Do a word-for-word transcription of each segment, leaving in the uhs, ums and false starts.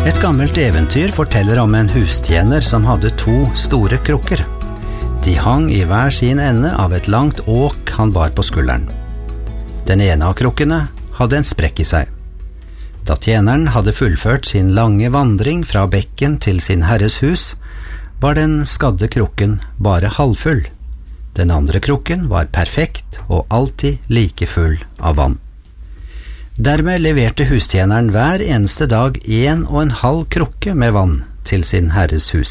Et gammelt eventyr forteller om en hustjener som hadde to store krukker. De hang i hver sin ende av et langt åk han bar på skulderen. Den ene av krukkene hadde en sprekk i seg. Da tjeneren hadde fullført sin lange vandring fra bekken til sin herres hus, var den skadde krukken bare halvfull. Den andre krukken var perfekt og alltid like full av vann. Dermed leverte hustjeneren hver eneste dag en og en halv krukke med vann til sin herres hus.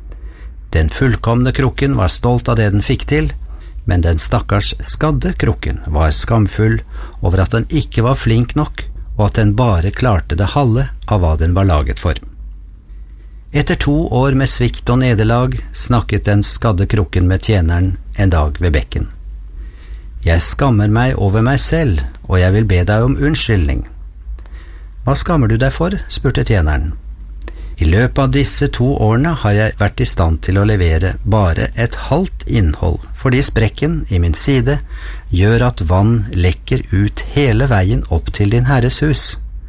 Den fullkomne krukken var stolt av det den fikk til, men den stakkars skadde krukken var skamfull over at den ikke var flink nok, og at den bare klarte det halve av hva den var laget for. Etter to år med svikt og nederlag snakket den skadde krukken med tjeneren en dag ved bekken. «Jeg skammer meg over meg selv, og jeg vil be deg om unnskyldning.» «Hva skammer du deg for?» spurte tjeneren. «I løpet av disse to årene har jeg vært i stand til å levere bare et halvt innhold, fordi sprekken i min side gjør at vann lekker ut hele veien opp til din herres hus.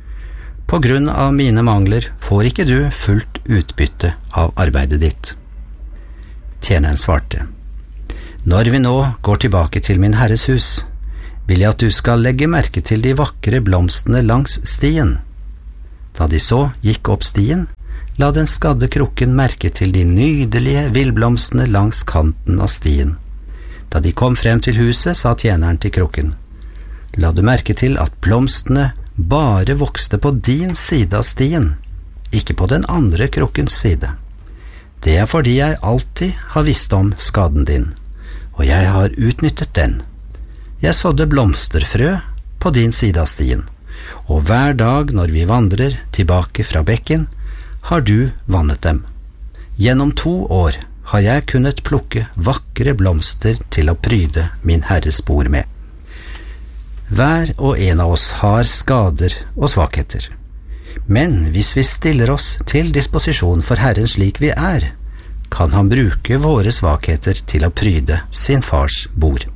På grunn av mine mangler får ikke du fullt utbytte av arbeidet ditt.» Tjeneren svarte: «Når vi nå går tilbake til min herres hus, vil jeg at du skal legge merke til de vakre blomstene langs stien.» Da de så gikk opp stien, la den skadde krukken merke til de nydelige villblomstene langs kanten av stien. Da de kom frem til huset, sa tjeneren til krukken: «La du merke til at blomstene bare vokste på din side av stien, ikke på den andre krukkens side. Det er fordi jeg alltid har visst om skaden din, og jeg har utnyttet den. Jeg sådde blomsterfrø på din side av stien, og hver dag når vi vandrer tilbake fra bekken, har du vannet dem. Gjennom to år har jeg kunnet plukke vakre blomster til å pryde min herres bord med. Hver og en av oss har skader og svakheter, men hvis vi stiller oss til disposisjon for Herren slik vi er, kan han bruke våre svakheter til å pryde sin fars bord.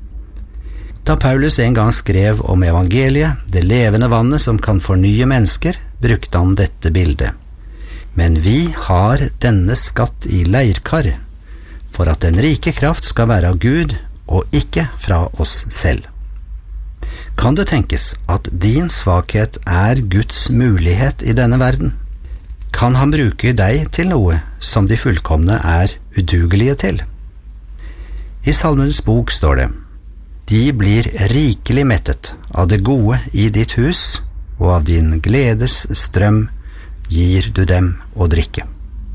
Da Paulus en gang skrev om evangeliet, det levende vannet som kan fornye mennesker, brukte han dette bildet. Men vi har denne skatt i leirkar, for at den rike kraft skal være av Gud og ikke fra oss selv. Kan det tenkes at din svakhet er Guds mulighet i denne verden? Kan han bruke deg til noe som de fullkomne er udugelige til? I Salmenes bok står det: «De blir rikelig mettet av det gode i ditt hus, og av din gledes strøm gir du dem å drikke.»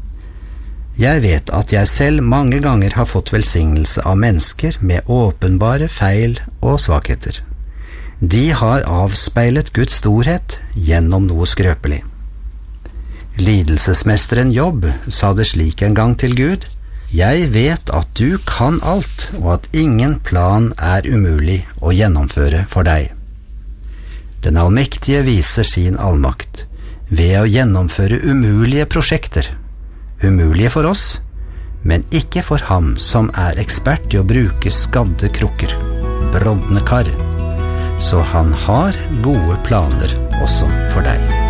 Jeg vet at jeg selv mange ganger har fått velsignelse av mennesker med åpenbare feil og svakheter. De har avspeilet Guds storhet gjennom noe skrøpelig. Lidelsesmesteren Jobb sa det slik en gang til Gud: «Jeg vet at du kan alt, og at ingen plan er umulig å gjennomføre for deg.» Den allmektige viser sin allmakt ved å gjennomføre umulige prosjekter, umulige for oss, men ikke for ham som er ekspert i å bruke skadde krukker, brodne kar, så han har gode planer også for deg.